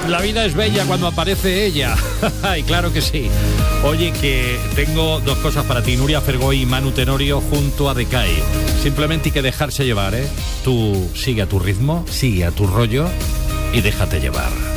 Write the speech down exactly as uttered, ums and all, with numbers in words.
La vida es bella cuando aparece ella. Y claro que sí. Oye, que tengo dos cosas para ti. Nuria Fergoy y Manu Tenorio junto a Decay. Simplemente hay que dejarse llevar, ¿eh? Tú sigue a tu ritmo, sigue a tu rollo y déjate llevar.